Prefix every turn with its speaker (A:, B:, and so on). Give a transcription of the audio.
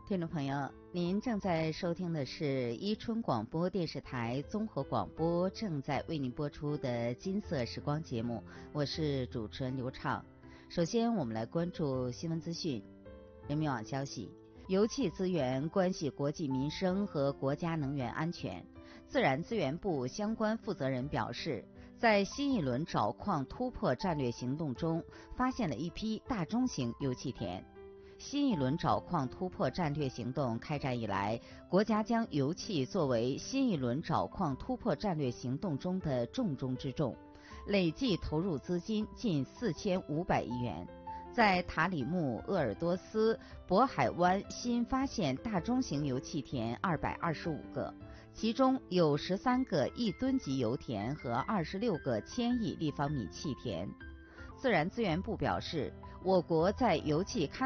A: 听众朋友，您正在收听的是伊春广播电视台综合广播正在为您播出的金色时光节目，我是主持人刘畅。首先我们来关注新闻资讯。人民网消息，油气资源关系国计民生和国家能源安全。自然资源部相关负责人表示，在新一轮找矿突破战略行动中，发现了一批大中型油气田。新一轮找矿突破战略行动开展以来，国家将油气作为新一轮找矿突破战略行动中的重中之重，累计投入资金近4500亿元。在塔里木、鄂尔多斯、渤海湾新发现大中型油气田225个，其中有13个1吨级油田和26个1000亿立方米气田。自然资源部表示，我国在油气勘